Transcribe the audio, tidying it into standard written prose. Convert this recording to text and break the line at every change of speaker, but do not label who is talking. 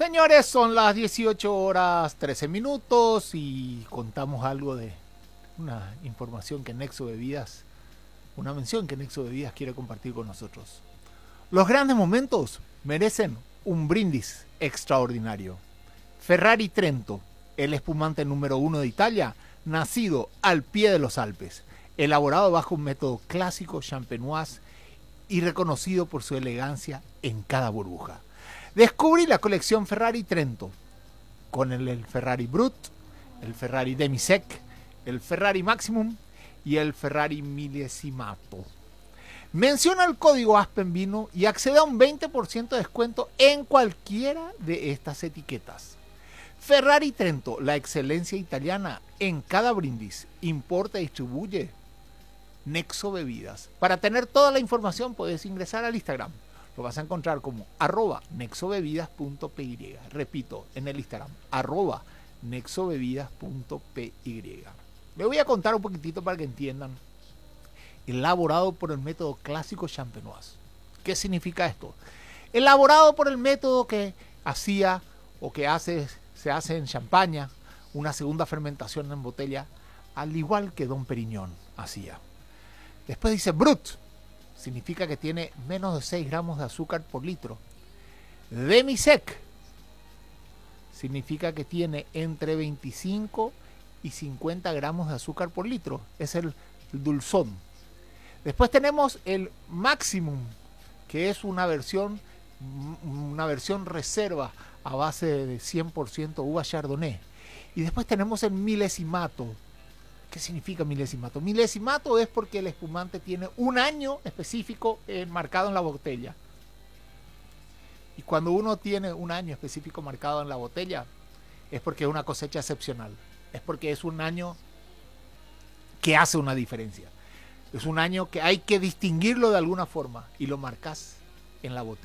Señores, son las 18 horas 13 minutos y contamos algo de una información que Nexo Bebidas, una mención que Nexo Bebidas quiere compartir con nosotros. Los grandes momentos merecen un brindis extraordinario. Ferrari Trento, el espumante número 1 de Italia, nacido al pie de los Alpes, elaborado bajo un método clásico champenoise y reconocido por su elegancia en cada burbuja. Descubrí la colección Ferrari Trento con el Ferrari Brut, el Ferrari Demisec, el Ferrari Maximum y el Ferrari Millesimato. Menciona el código ASPENVINO y accede a un 20% de descuento en cualquiera de estas etiquetas. Ferrari Trento, la excelencia italiana en cada brindis. Importa y distribuye Nexo Bebidas. Para tener toda la información puedes ingresar al Instagram. Lo vas a encontrar como @nexobebidas.py. Repito, en el Instagram, @nexobebidas.py. Le voy a contar un poquitito para que entiendan. Elaborado por el método clásico champenoise. ¿Qué significa esto? Elaborado por el método que hacía o que se hace en champaña, una segunda fermentación en botella, al igual que Dom Perignon hacía. Después dice Brut, significa que tiene menos de 6 gramos de azúcar por litro. Demisec significa que tiene entre 25 y 50 gramos de azúcar por litro. Es el dulzón. Después tenemos el Maximum, que es una versión reserva a base de 100% uva Chardonnay. Y después tenemos el Millesimato. ¿Qué significa milesimato? Milesimato es porque el espumante tiene un año específico marcado en la botella. Y cuando uno tiene un año específico marcado en la botella, es porque es una cosecha excepcional. Es porque es un año que hace una diferencia. Es un año que hay que distinguirlo de alguna forma y lo marcas en la botella.